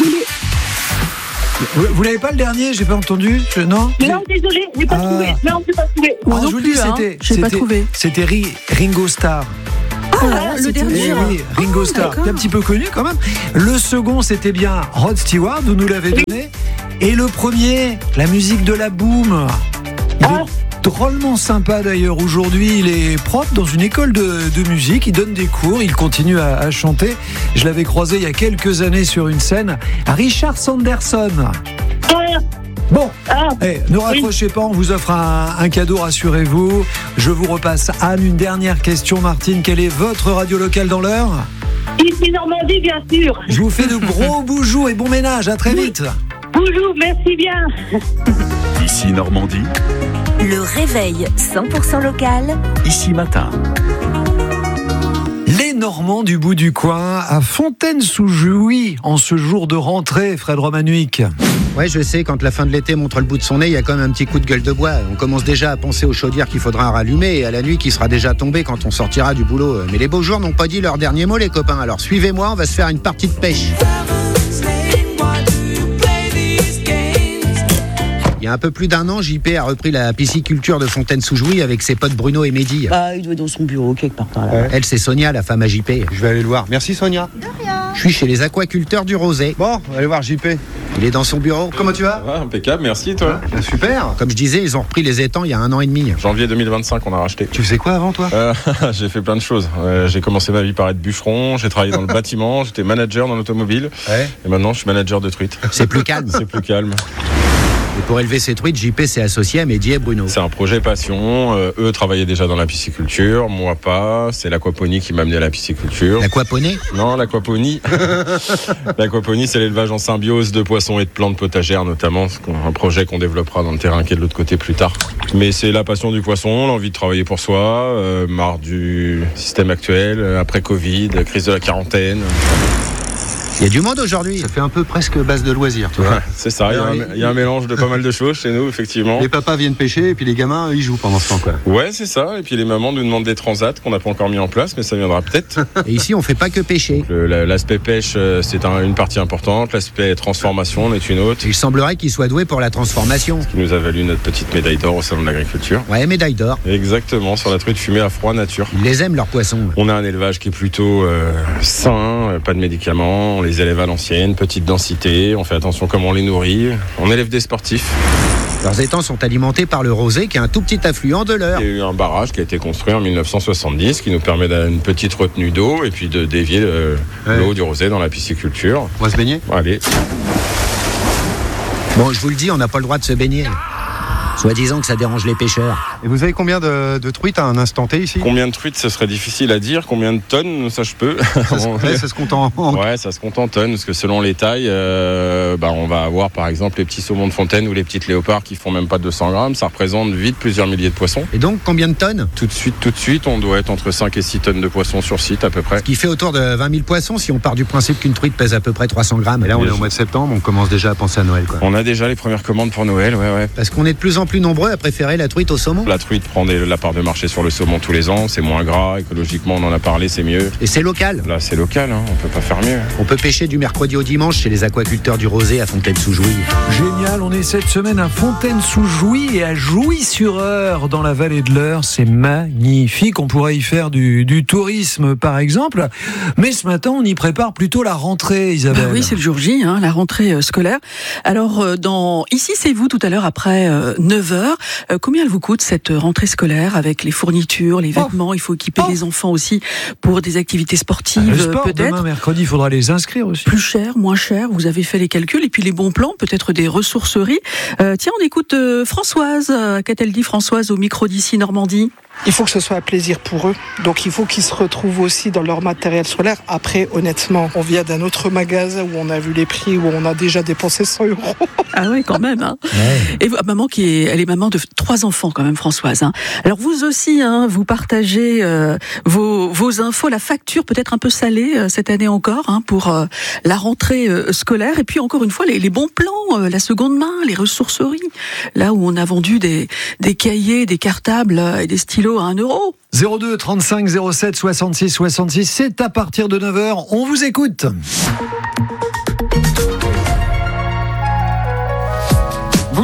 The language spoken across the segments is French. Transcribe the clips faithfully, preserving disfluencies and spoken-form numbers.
voulais... Vous, vous l'avez pas le dernier? J'ai pas entendu. Je, non. Non, désolé, j'ai pas Ah. trouvé. Non, j'ai pas trouvé. Alors, non je vous le plus, dis, hein. c'était, J'ai pas c'était- trouvé. C'était Ri- Ringo Starr. Ah, là, le C'était- dernier. eh oui, Ringo Ah, Starr, d'accord. qui est un petit peu connu quand même. Le second, c'était bien Rod Stewart, vous nous l'avez donné. Et le premier, la musique de la Boom. Il Ah. est drôlement sympa d'ailleurs. Aujourd'hui, il est prof dans une école de, de musique. Il donne des cours, il continue à, à chanter. Je l'avais croisé il y a quelques années sur une scène. Richard Sanderson. Ah, Bon, ah, eh, ne raccrochez pas, on vous offre un, un cadeau, rassurez-vous. Je vous repasse Anne, une dernière question. Martine, quelle est votre radio locale dans l'heure? ici Normandie, bien sûr. Je vous fais de gros boujous et bon ménage, à très vite. Bonjour, merci bien. Ici Normandie, Le réveil cent pour cent local. ici matin. Les Normands du bout du coin, à Fontaine-sous-Jouy, en ce jour de rentrée, Fred Romanuic. Ouais, je sais, quand la fin de l'été montre le bout de son nez, il y a quand même un petit coup de gueule de bois. On commence déjà à penser aux chaudières qu'il faudra rallumer et à la nuit qui sera déjà tombée quand on sortira du boulot. Mais les beaux jours n'ont pas dit leur dernier mot, les copains. Alors suivez-moi, on va se faire une partie de pêche. Il y a un peu plus d'un an, J P a repris la pisciculture de Fontaine-sous-Jouy avec ses potes Bruno et Mehdi. Bah, il doit être dans son bureau, quelque part par là. Ouais. Elle, c'est Sonia, la femme à J P. Je vais aller le voir. Merci Sonia. Je suis chez les aquaculteurs du Rosé. Bon, on va aller voir J P. Il est dans son bureau. Comment tu vas? Ouais, impeccable, merci toi. Bien, super. Comme je disais, ils ont repris les étangs il y a un an et demi. Janvier deux mille vingt-cinq, on a racheté. Tu faisais quoi avant toi? Euh, j'ai fait plein de choses. Euh, j'ai commencé ma vie par être bûcheron, j'ai travaillé dans le bâtiment, j'étais manager dans l'automobile. Ouais. Et maintenant, je suis manager de truites. C'est plus calme. C'est plus calme. Et pour élever ces truites, J P s'est associé à Mehdi et Bruno. C'est un projet passion. Euh, eux travaillaient déjà dans la pisciculture, moi pas. C'est l'aquaponie qui m'a amené à la pisciculture. L'aquaponie? Non, l'aquaponie. L'aquaponie, c'est l'élevage en symbiose de poissons et de plantes potagères, notamment. C'est un projet qu'on développera dans le terrain qui est de l'autre côté plus tard. Mais c'est la passion du poisson, l'envie de travailler pour soi, euh, marre du système actuel, euh, après Covid, crise de la quarantaine. Il y a du monde aujourd'hui. Ça fait un peu presque base de loisirs, tu vois. Ouais, c'est ça, il y a un- il y, a un mélange de pas mal de choses chez nous, effectivement. Les papas viennent pêcher et puis les gamins, eux, ils jouent pendant ce temps, quoi. Ouais, c'est ça. Et puis les mamans nous demandent des transats qu'on n'a pas encore mis en place, mais ça viendra peut-être. Et ici, on fait pas que pêcher. Le- la- L'aspect pêche, euh, c'est un- une partie importante. L'aspect transformation en est une autre. Il semblerait qu'il soit doué pour la transformation. Qui nous a valu notre petite médaille d'or au Salon de l'Agriculture. Ouais, médaille d'or. Exactement, sur la truite fumée à froid nature. Ils les aiment, leurs poissons. On a un élevage qui est plutôt euh, sain, euh, pas de médicaments, on les élève à l'ancienne, petite densité, on fait attention comment on les nourrit, on élève des sportifs. Leurs étangs sont alimentés par le Rosé, qui est un tout petit affluent de l'Eure. Il y a eu un barrage qui a été construit en mille neuf cent soixante-dix qui nous permet d'une petite retenue d'eau et puis de dévier euh, Ouais. l'eau du Rosé dans la pisciculture. On va se baigner? Bon, allez. Bon, je vous le dis, on n'a pas le droit de se baigner. Soi-disant que ça dérange les pêcheurs. Et vous avez combien de, de truites à un instant T ici? Combien de truites, ce serait difficile à dire. Combien de tonnes, ça je peux. Ça se, ouais, ça se compte en... en- Ouais, ça se compte en tonnes, parce que selon les tailles, euh, bah, on va avoir par exemple les petits saumons de fontaine ou les petites léopards qui font même pas deux cents grammes. Ça représente vite plusieurs milliers de poissons. Et donc, combien de tonnes? Tout de suite, tout de suite, on doit être entre cinq et six tonnes de poissons sur site à peu près. Ce qui fait autour de vingt mille poissons si on part du principe qu'une truite pèse à peu près trois cents grammes. Et là, on est au mois de septembre, on commence déjà à penser à Noël, quoi. On a déjà les premières commandes pour Noël, ouais, ouais. Parce qu'on est de plus en plus nombreux à préférer la truite au saumon. La truite prend des- la part de marché sur le saumon tous les ans, c'est moins gras, écologiquement on en a parlé, c'est mieux. Et c'est local. Là c'est local, hein, on peut pas faire mieux. On peut pêcher du mercredi au dimanche chez les aquaculteurs du Rosé à Fontaine-sous-Jouy. Génial, on est cette semaine à Fontaine-sous-Jouy et à Jouy-sur-Eure dans la vallée de l'Eure. C'est magnifique, on pourrait y faire du, du tourisme par exemple. Mais ce matin, on y prépare plutôt la rentrée, Isabelle. Bah oui, c'est le jour J, hein, la rentrée euh, scolaire. Alors, euh, dans ici, c'est vous tout à l'heure après euh, neuf heures. Euh, combien elle vous coûte cette rentrée scolaire avec les fournitures, les vêtements? Il faut équiper Oh. les enfants aussi pour des activités Ah, sportives, le sport, peut-être. demain mercredi, il faudra les inscrire aussi. Plus cher, moins cher, vous avez fait les calculs, et puis les bons plans, peut-être des ressourceries. Euh, tiens, on écoute euh, Françoise. Euh, Qu'a-t-elle dit Françoise au micro d'ici Normandie? Il faut que ce soit un plaisir pour eux. Donc il faut qu'ils se retrouvent aussi dans leur matériel scolaire. Après, honnêtement, on vient d'un autre magasin où on a vu les prix, où on a déjà dépensé cent euros. Ah oui, quand même. Hein. Ouais. Et vous- maman qui est, elle est maman de trois enfants quand même, Françoise. Hein. Alors vous aussi, hein, vous partagez euh, vos, vos infos, la facture peut-être un peu salée euh, cette année encore hein, pour euh, la rentrée euh, scolaire. Et puis encore une fois, les, les bons plans, euh, la seconde main, les ressourceries, là où on a vendu des, des cahiers, des cartables euh, et des stylos à un euro. zéro deux trente-cinq zéro sept soixante-six soixante-six, c'est à partir de neuf heures. On vous écoute.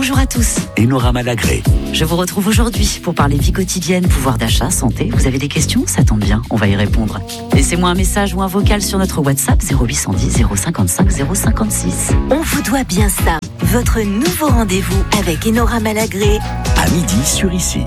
Bonjour à tous. Enora Malagré. Je vous retrouve aujourd'hui pour parler vie quotidienne, pouvoir d'achat, santé. Vous avez des questions? Ça tombe bien, on va y répondre. Laissez-moi un message ou un vocal sur notre WhatsApp zéro huit cent dix zéro cinquante-cinq zéro cinquante-six. On vous doit bien ça. Votre nouveau rendez-vous avec Enora Malagré. À midi sur Ici.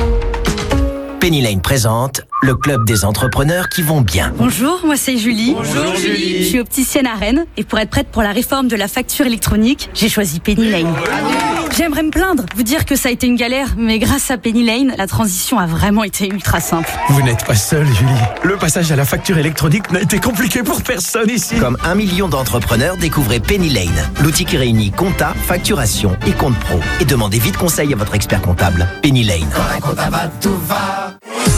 Penny Lane présente le club des entrepreneurs qui vont bien. Bonjour, moi c'est Julie. Bonjour Julie. Je suis opticienne à Rennes et pour être prête pour la réforme de la facture électronique, j'ai choisi Penny Lane. J'aimerais me plaindre, vous dire que ça a été une galère, mais grâce à Penny Lane, la transition a vraiment été ultra simple. Vous n'êtes pas seule Julie. Le passage à la facture électronique n'a été compliqué pour personne ici. Comme un million d'entrepreneurs, découvrez Penny Lane, l'outil qui réunit compta, facturation et compte pro. Et demandez vite conseil à votre expert comptable. Penny Lane. Quand un comptable va, tout va.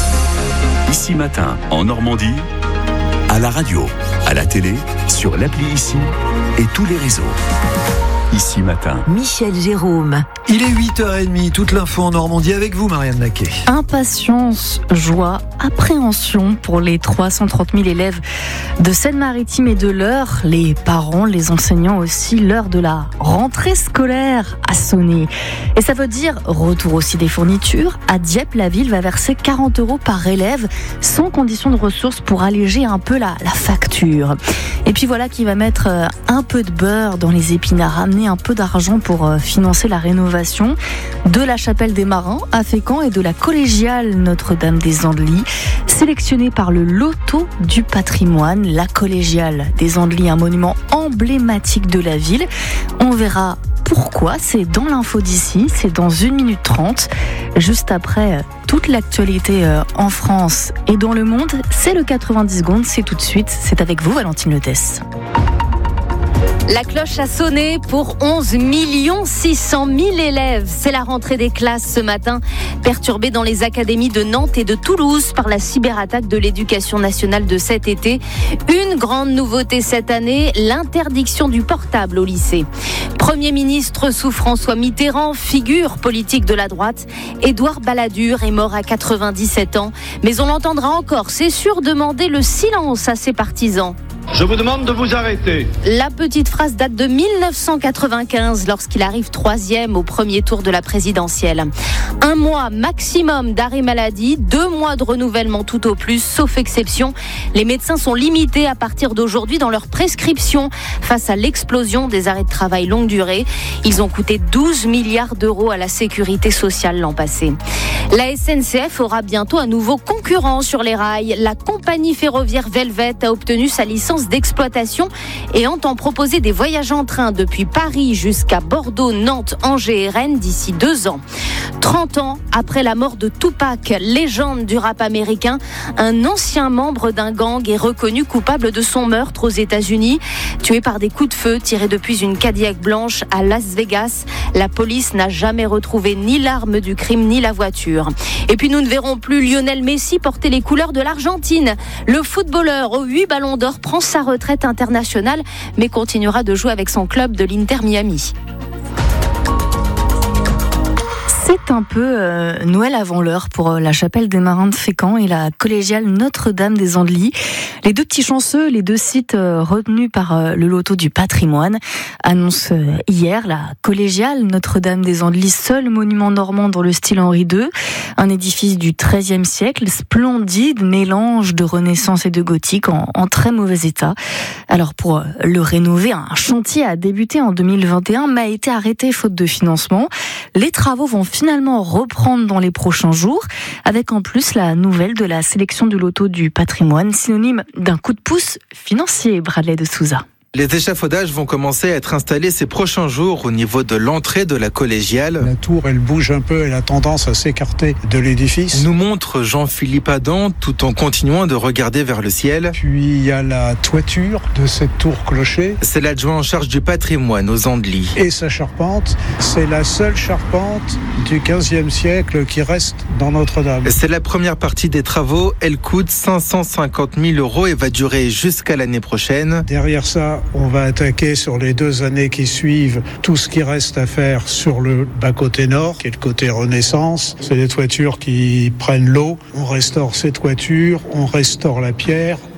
Ici Matin, en Normandie, à la radio, à la télé, sur l'appli Ici et tous les réseaux. Ici Matin. Michel Jérôme. Il est huit heures trente, toute l'info en Normandie avec vous, Marianne Naquet. Impatience, joie, appréhension pour les trois cent trente mille élèves de Seine-Maritime et de l'Eure. Les parents, les enseignants aussi, l'heure de la rentrée scolaire a sonné. Et ça veut dire retour aussi des fournitures. À Dieppe, la ville va verser quarante euros par élève sans condition de ressources pour alléger un peu la, la facture. Et puis voilà qui va mettre un peu de beurre dans les épinards, amener un peu d'argent pour financer la rénovation de la chapelle des Marins à Fécamp et de la collégiale Notre-Dame des Andelys, sélectionnée par le Loto du patrimoine. La collégiale des Andelys, un monument emblématique de la ville. On verra pourquoi, c'est dans l'info d'ici, c'est dans une minute trente, juste après toute l'actualité en France et dans le monde. C'est le quatre-vingt-dix secondes, c'est tout de suite, c'est avec vous Valentine Letès. La cloche a sonné pour onze millions six cent mille élèves. C'est la rentrée des classes ce matin, perturbée dans les académies de Nantes et de Toulouse par la cyberattaque de l'éducation nationale de cet été. Une grande nouveauté cette année, l'interdiction du portable au lycée. Premier ministre sous François Mitterrand, figure politique de la droite, Édouard Balladur est mort à quatre-vingt-dix-sept ans. Mais on l'entendra encore, c'est sûr, demander le silence à ses partisans. Je vous demande de vous arrêter. La petite phrase date de mille neuf cent quatre-vingt-quinze, lorsqu'il arrive troisième au premier tour de la présidentielle. Un mois maximum d'arrêt maladie, deux mois de renouvellement tout au plus, sauf exception. Les médecins sont limités à partir d'aujourd'hui dans leur prescription face à l'explosion des arrêts de travail longue durée. Ils ont coûté douze milliards d'euros à la sécurité sociale l'an passé. La S N C F aura bientôt un nouveau concurrent sur les rails. La compagnie ferroviaire Velvet a obtenu sa licence d'exploitation et entend proposer des voyages en train depuis Paris jusqu'à Bordeaux, Nantes, Angers et Rennes d'ici deux ans. trente ans après la mort de Tupac, légende du rap américain, un ancien membre d'un gang est reconnu coupable de son meurtre aux États-Unis. Tué par des coups de feu tirés depuis une Cadillac blanche à Las Vegas, la police n'a jamais retrouvé ni l'arme du crime ni la voiture. Et puis nous ne verrons plus Lionel Messi porter les couleurs de l'Argentine. Le footballeur aux huit ballons d'or prend sa retraite internationale, mais continuera de jouer avec son club de l'Inter Miami. C'est un peu euh, Noël avant l'heure pour euh, la chapelle des Marins de Fécamp et la collégiale Notre-Dame des Andelys. Les deux petits chanceux, les deux sites euh, retenus par euh, le loto du patrimoine, annoncent euh, hier la collégiale Notre-Dame des Andelys, seul monument normand dans le style Henri deux, un édifice du treizième siècle, splendide mélange de Renaissance et de gothique en, en très mauvais état. Alors pour euh, le rénover, un chantier a débuté en deux mille vingt et un mais a été arrêté faute de financement. Les travaux vont finalement reprendre dans les prochains jours, avec en plus la nouvelle de la sélection du loto du patrimoine, synonyme d'un coup de pouce financier, Bradley de Souza. Les échafaudages vont commencer à être installés ces prochains jours au niveau de l'entrée de la collégiale. La tour, elle bouge un peu, elle a tendance à s'écarter de l'édifice. Nous montre Jean-Philippe Adam tout en continuant de regarder vers le ciel. Puis il y a la toiture de cette tour clocher. C'est l'adjoint en charge du patrimoine aux Andelys. Et sa charpente, c'est la seule charpente du quinzième siècle qui reste dans Notre-Dame. C'est la première partie des travaux. Elle coûte cinq cent cinquante mille euros et va durer jusqu'à l'année prochaine. Derrière ça, on va attaquer sur les deux années qui suivent tout ce qui reste à faire sur le bas-côté nord, qui est le côté Renaissance. C'est des toitures qui prennent l'eau. On restaure ces toitures, on restaure la pierre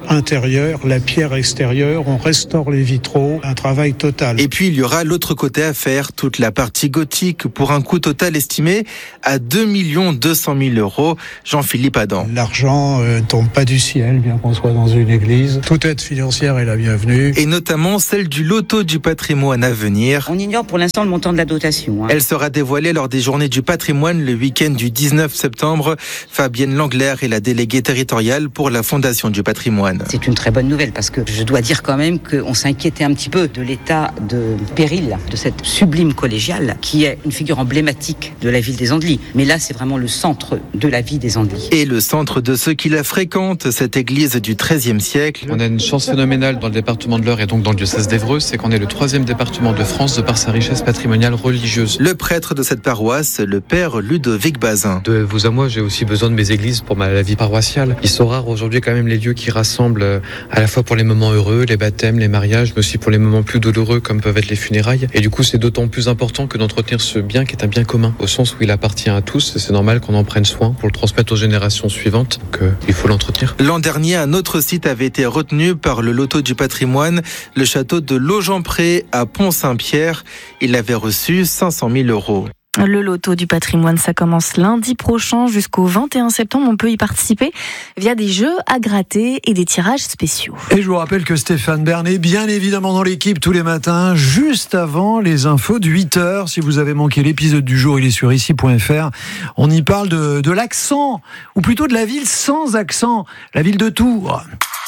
intérieur, la pierre extérieure, on restaure les vitraux, un travail total. Et puis il y aura l'autre côté à faire, toute la partie gothique, pour un coût total estimé à deux millions deux cent mille euros. Jean-Philippe Adam. L'argent ne euh, tombe pas du ciel, bien qu'on soit dans une église. Toute aide financière est la bienvenue. Et notamment celle du loto du patrimoine à venir. On ignore pour l'instant le montant de la dotation. Hein. Elle sera dévoilée lors des journées du patrimoine le week-end du dix-neuf septembre. Fabienne Langler est la déléguée territoriale pour la Fondation du patrimoine. C'est une très bonne nouvelle parce que je dois dire quand même qu'on s'inquiétait un petit peu de l'état de péril de cette sublime collégiale qui est une figure emblématique de la ville des Andelys. Mais là, c'est vraiment le centre de la vie des Andelys. Et le centre de ceux qui la fréquentent, cette église du treizième siècle. On a une chance phénoménale dans le département de l'Eure et donc dans le diocèse d'Évreux, c'est qu'on est le troisième département de France de par sa richesse patrimoniale religieuse. Le prêtre de cette paroisse, le père Ludovic Bazin. De vous à moi, j'ai aussi besoin de mes églises pour ma la vie paroissiale. Ils sont rares aujourd'hui quand même les lieux qui rassemblent à la fois pour les moments heureux, les baptêmes, les mariages, mais aussi pour les moments plus douloureux comme peuvent être les funérailles. Et du coup, c'est d'autant plus important que d'entretenir ce bien qui est un bien commun, au sens où il appartient à tous et c'est normal qu'on en prenne soin pour le transmettre aux générations suivantes. Donc euh, il faut l'entretenir. L'an dernier, un autre site avait été retenu par le loto du patrimoine, le château de Laugenpré à Pont-Saint-Pierre. Il avait reçu cinq cent mille euros. Le loto du patrimoine, ça commence lundi prochain jusqu'au vingt et un septembre. On peut y participer via des jeux à gratter et des tirages spéciaux. Et je vous rappelle que Stéphane Bern est bien évidemment dans l'équipe tous les matins, juste avant les infos de huit heures. Si vous avez manqué l'épisode du jour, il est sur ici point f r. On y parle de, de l'accent, ou plutôt de la ville sans accent, la ville de Tours.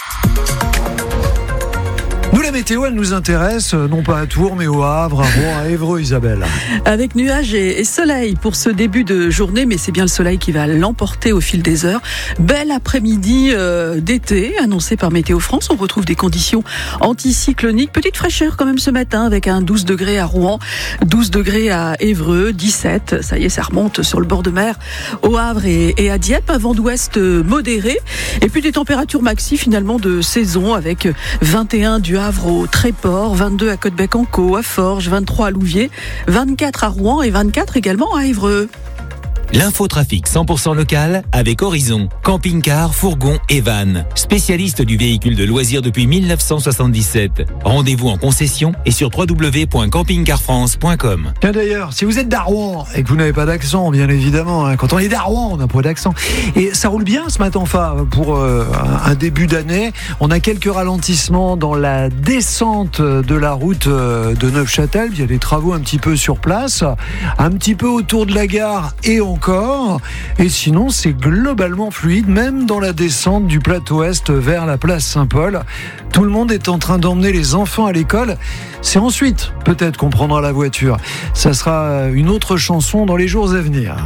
Nous, la météo, elle nous intéresse, non pas à Tours, mais au Havre, à Rouen, à Évreux, Isabelle. Avec nuages et soleil pour ce début de journée, mais c'est bien le soleil qui va l'emporter au fil des heures. Bel après-midi euh, d'été, annoncé par Météo France. On retrouve des conditions anticycloniques. Petite fraîcheur quand même ce matin, avec un douze degrés à Rouen, douze degrés à Évreux, dix-sept. Ça y est, ça remonte sur le bord de mer, au Havre et, et à Dieppe. Un vent d'ouest modéré. Et puis des températures maxi finalement de saison, avec vingt et un du Havre au Tréport, vingt-deux à Côte-Bec-en-Caux, à Forges, vingt-trois à Louviers, vingt-quatre à Rouen et vingt-quatre également à Évreux. L'infotrafic cent pour cent local avec Horizon, camping-car, fourgon et van. Spécialiste du véhicule de loisirs depuis mille neuf cent soixante-dix-sept. Rendez-vous en concession et sur w w w point camping car france point com. Tiens d'ailleurs, si vous êtes d'Arouan et que vous n'avez pas d'accent, bien évidemment, hein, quand on est d'Arouan, on n'a pas d'accent. Et ça roule bien ce matin, enfin, pour euh, un début d'année. On a quelques ralentissements dans la descente de la route de Neufchâtel. Il y a des travaux un petit peu sur place, un petit peu autour de la gare et on encore, et sinon c'est globalement fluide, même dans la descente du plateau Est vers la place Saint-Paul. Tout le monde est en train d'emmener les enfants à l'école. C'est ensuite peut-être qu'on prendra la voiture. Ça sera une autre chanson dans les jours à venir.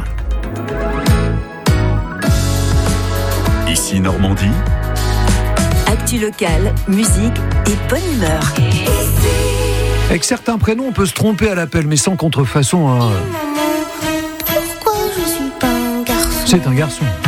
Ici Normandie. Actu locale, musique et bonne humeur. Avec certains prénoms, on peut se tromper à l'appel, mais sans contrefaçon. Hein. C'est un garçon.